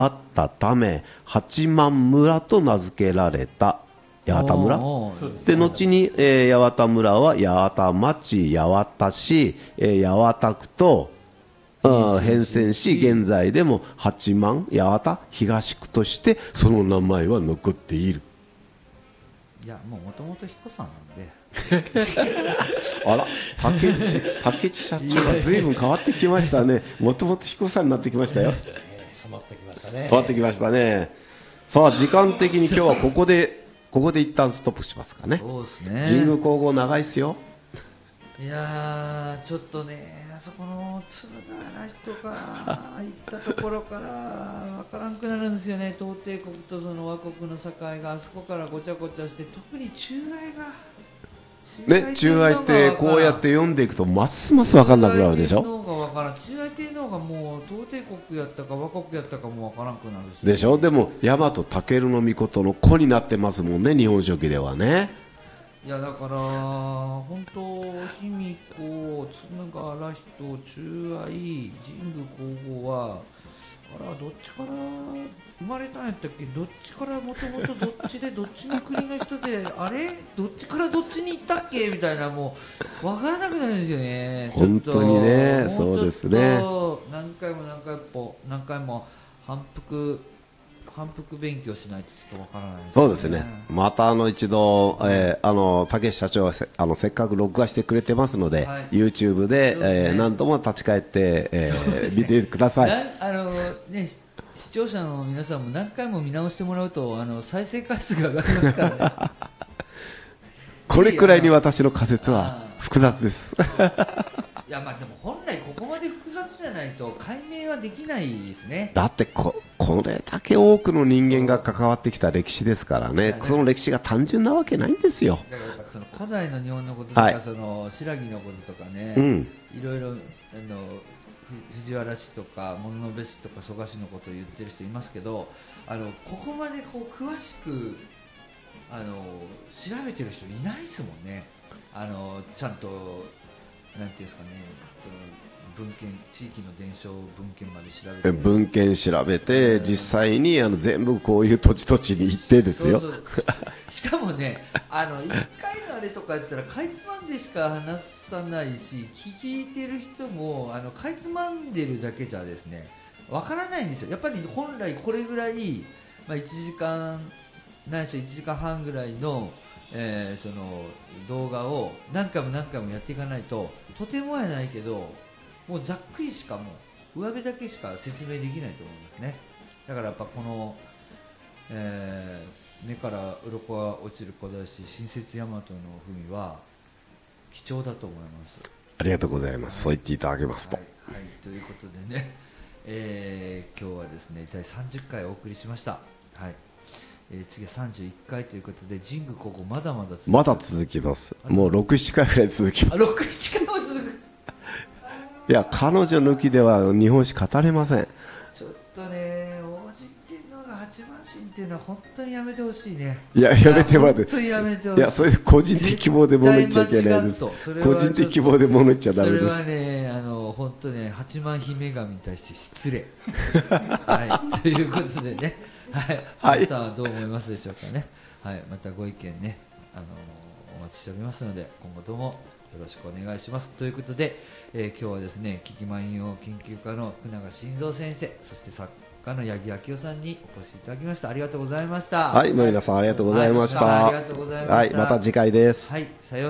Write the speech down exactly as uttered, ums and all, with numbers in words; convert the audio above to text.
あったため八幡村と名付けられた八幡村で、後に、えー、八幡村は八幡町、八幡市、えー、八幡区とあ変遷し、現在でも八幡八幡東区としてその名前は残っている。 いや、もうもともと彦さんなんであら、竹内竹内社長が随分変わってきましたね。もともと彦さんになってきましたよ。 染まってきましたね。 染まってきましたね。さあ、時間的に今日はここでここで一旦ストップしますかね。 そうですね。 神宮皇后長いっすよ。 いやー、ちょっとね、あそこの鶴ヶ嵐とか行ったところから分からんくなるんですよね。東帝国とその倭国の境があそこからごちゃごちゃして、特に中愛がね、中愛ってこうやって読んでいくとますます分かんなくなるでしょ。 中愛天皇がもう東帝国やったか倭国やったかも分からんくなるしでしょ。でも大和武尊の命の子になってますもんね、日本書紀ではね。 いや、だから本当卑弥呼、鶴ヶ嵐と中愛、神武皇后はあらどっちから生まれたんやったっけ、どっちからもともとどっちでどっちの国の人であれどっちからどっちに行ったっけみたいな、もう分からなくなるんですよね。 本当にね、そうですね。 何回も何回も何回も反復反復勉強しないとちょっとわからないですね。 そうですね。またあの一度、えー、あの竹社長がせあのせっかく録画してくれてますので、はい、YouTube で、ねえー、何度も立ち返って、えーね、見てください。 あのね、視聴者の皆さんも何回も見直してもらうとあの再生回数が上がりますからね。 これくらいに私の仮説は複雑です。 いや、まあでも本来ここまで複雑じゃないと解明はできないですね。 だってここれだけ多くの人間が関わってきた歴史ですからね。その歴史が単純なわけないんですよ。 だからその古代の日本のこととか、はい、その新羅のこととかね、うん、いろいろあの藤原氏とか物部氏とか蘇我氏のことを言ってる人いますけど、あのここまでこう詳しくあの調べてる人いないですもんね。あのちゃんとなんていうんですかね、その文献、地域の伝承文献まで調べて文献調べて、うん、実際にあの全部こういう土地土地に行ってですよ。 そうそうしかもね、あのいっかいのあれとかやったらかいつまんでしか話さないし、聞いてる人もあのかいつまんでるだけじゃですねわからないんですよ。やっぱり本来これぐらい、まあ、いちじかんないしいちじかんはんぐらいのえー、その動画を何回も何回もやっていかないととてもやないけどもうざっくりしかもう上辺だけしか説明できないと思いますね。だからやっぱこの、えー、目から鱗が落ちる古代史新説大和の文は貴重だと思います。 ありがとうございます、はい、そう言っていただけますと、 はいはい、ということでね、えー、今日はですねだいさんじゅっかいお送りしました。はい、えー、次はさんじゅういっかいということで神宮皇后まだまだ続きまだ続きます。もうろく、ななかいぐらい続きます。 ろく、ななかいも続くいや、彼女抜きでは日本史語れません。 ちょっとね、王子天皇が八幡神っていうのは本当にやめてほしいね。 いや、やめてもらって、 いや、それで個人的希望で物言っちゃいけないです。個人的希望で物言っちゃダメです。 それはね、あの本当ね、八幡姫神に対して失礼。はい、ということでね、はい、はい、皆さんはどう思いますでしょうかね。はい、またご意見ね、あのお待ちしておりますので、今後ともよろしくお願いします。ということで、えー、今日はですね、危機万葉研究家の福永伸三先生、そして作家の八木昭夫さんにお越しいただきました。ありがとうございました。 はい、皆さんありがとうございました。 はい、ありがとうございました。 はい、また次回です。 はい、さようなら。